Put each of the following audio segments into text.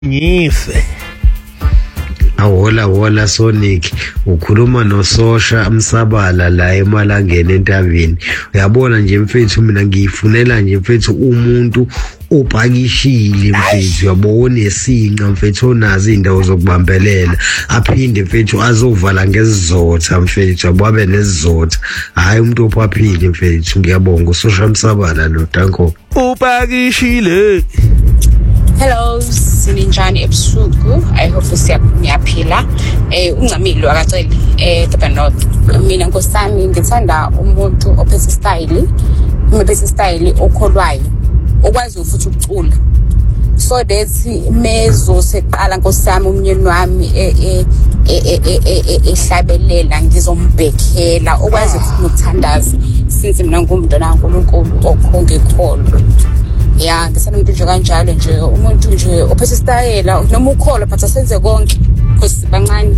ngife Awola Sonic ukhuluma noSosha Msabala la eMalangeni entabeni. Uyabona nje mfethu, mina ngiyifunela nje mfethu umuntu opakishile mfethu, uyabona esinqa mfethu, onazi indawo zokubambelela, aphinde mfethu azovala ngesizotha mfethu, ababe nesizotha, hayi umuntu ophaphile mfethu. Ngiyabonga uSosha Msabala lo Danko upakishile. Hello, sininjani ebusuku. I hope siyaphila. Uncamile akaceli Durban North. Mina nkosami ngithanda umuntu ophethe style okholwayo, okwazi futhi ukucula. So that mezo seqala nkosami umnyeni wami ehlabelela ngizombhekela, okwazi futhi ukuthandaza since mina ngumntwana kaNkulunkulu okhongekholo. Ya ngisana umuntu nje kanjalo nje, umuntu nje ophethe style noma ukholo but asenze konke because bancane.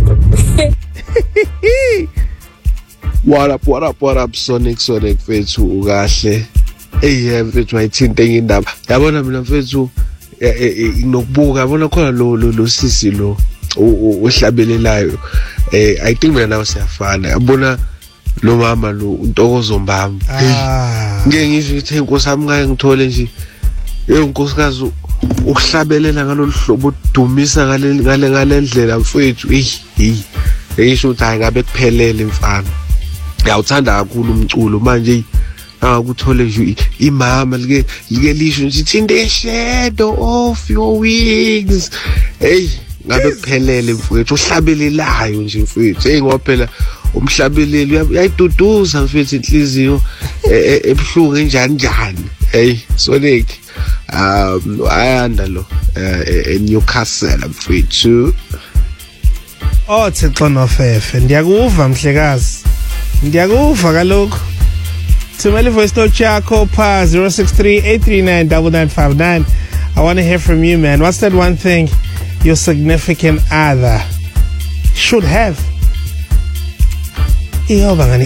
What up Sonic mfethu ukahle. Mfethu ayithinta indaba. Yabona mina mfethu nginokubuka, yabona khona lo sisi lo ohlabelelayo. I think mina nawe siyafana. Yabona lo mama lo uNtokozo Mbamba. Ngeke ngisho ukuthi inkosami ngeke ngithole nje inkosikazi ukuhlabelela ngalolu hlobo, udumisa ngale ndlela mfethu. Ngisho ukuthi hayi ngabe kuphelele mfana. Ngiyawuthanda kakhulu umculo manje. Akuthole nje imama like lisho nje in the shadow of your wings. Ngabe kuphelele mfethu, uhlabelelayo nje mfethu. Ngoba phela umhlabeleli uyayiduduza mfethu inhliziyo ebuhlungu enjani. Sonic ayanda lo eNewcastle mfethu. Thixo nofefe, ndiyakuva mhlekazi, ndiyakuva kaloku. Thumela voice note yakho pa 0638399959. I want to hear from you, man. What's that one thing your significant other should have?